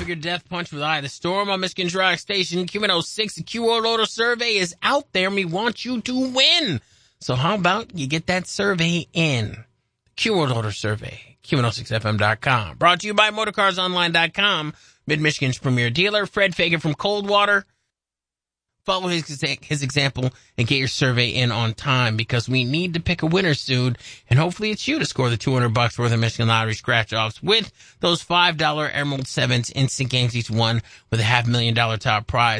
your death punch with Eye of the Storm on Michigan's Rock Station. Q106, the Q World Order survey is out there, and we want you to win. So how about you get that survey in? Q World Order survey, Q106FM.com. Brought to you by MotorCarsOnline.com, Mid-Michigan's premier dealer. Fred Fagan from Coldwater. Follow his example and get your survey in on time, because we need to pick a winner soon, and hopefully it's you to score the $200 worth of Michigan Lottery scratch-offs with those $5 Emerald 7s instant games each one with a $500,000 top prize.